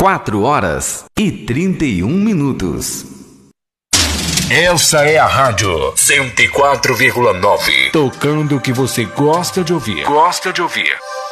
4h31. Essa é a Rádio 104,9. Tocando o que você gosta de ouvir.